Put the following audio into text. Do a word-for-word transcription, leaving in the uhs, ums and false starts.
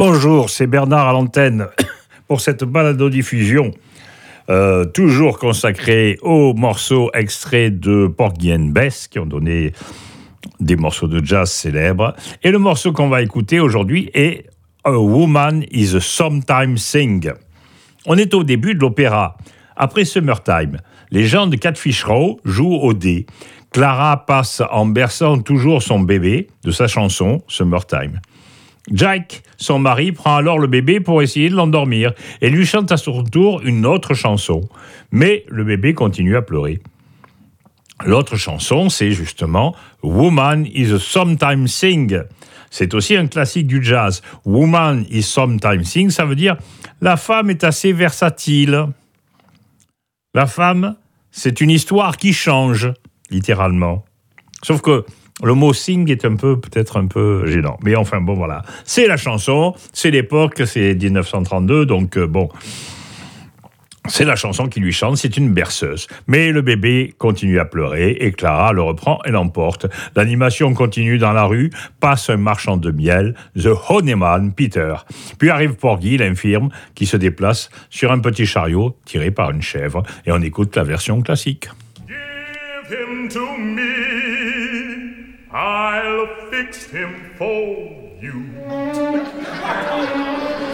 Bonjour, c'est Bernard à l'antenne pour cette balado-diffusion euh, toujours consacrée aux morceaux extraits de Porgy and Bess qui ont donné des morceaux de jazz célèbres. Et le morceau qu'on va écouter aujourd'hui est A Woman is Sometimes Sing. On est au début de l'opéra. Après Summertime, les gens de Catfish Row jouent au dé. Clara passe en berçant toujours son bébé de sa chanson Summertime. Jack, son mari, prend alors le bébé pour essayer de l'endormir et lui chante à son tour une autre chanson. Mais le bébé continue à pleurer. L'autre chanson, c'est justement « Woman is sometimes sing ». C'est aussi un classique du jazz. « Woman is sometimes sing », ça veut dire « la femme est assez versatile ». La femme, c'est une histoire qui change, littéralement. Sauf que le mot « sing » est un peu, peut-être un peu gênant. Mais enfin, bon, voilà. C'est la chanson, c'est l'époque, c'est dix-neuf cent trente-deux, donc euh, bon... C'est la chanson qui lui chante, c'est une berceuse. Mais le bébé continue à pleurer et Clara le reprend et l'emporte. L'animation continue dans la rue, passe un marchand de miel, The Honeyman Peter. Puis arrive Porgy, l'infirme, qui se déplace sur un petit chariot tiré par une chèvre. Et on écoute la version classique. Give him to me, I'll fix him for you.